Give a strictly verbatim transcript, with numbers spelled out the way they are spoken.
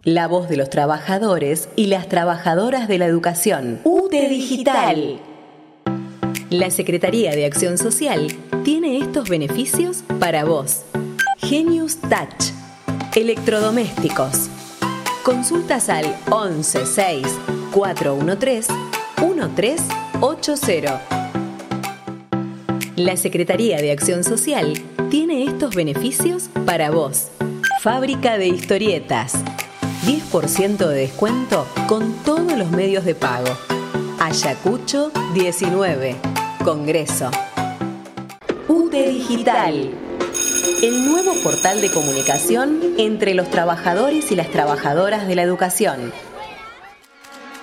La voz de los trabajadores y las trabajadoras de la educación. U T E Digital. La Secretaría de Acción Social tiene estos beneficios para vos. Genius Touch. Electrodomésticos. Consultas al once seis cuatro uno tres uno tres ocho cero. La Secretaría de Acción Social tiene estos beneficios para vos. Fábrica de historietas. diez por ciento de descuento con todos los medios de pago. Ayacucho diecinueve. Congreso. U T E Digital. El nuevo portal de comunicación entre los trabajadores y las trabajadoras de la educación.